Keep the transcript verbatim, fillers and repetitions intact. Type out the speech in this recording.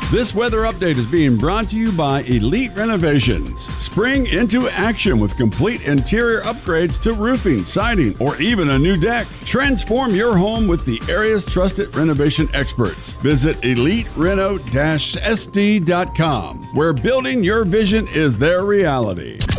This weather update is being brought to you by Elite Renovations. Spring into action with complete interior upgrades to roofing, siding, or even a new deck. Transform your home with the area's trusted renovation experts. Visit elite reno dash s d dot com, where building your vision is their reality.